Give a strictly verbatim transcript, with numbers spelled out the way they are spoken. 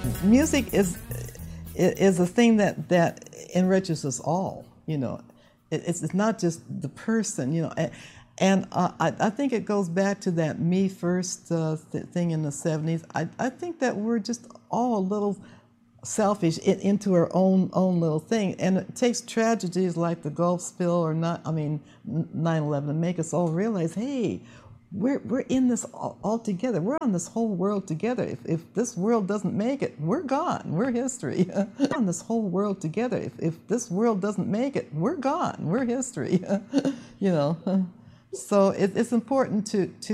music is is a thing that that enriches us all. You know, it, it's it's not just the person. You know, and, and uh, I I think it goes back to that me first uh, th- thing in the seventies. I I think that we're just all a little selfish in, into our own own little thing, and it takes tragedies like the Gulf spill or not. I mean, nine eleven to make us all realize, hey, we're we're in this all, all together. We're on this whole world together. If if this world doesn't make it, we're gone. We're history. We're on this whole world together. If if this world doesn't make it, we're gone. We're history. You know, so it, it's important to to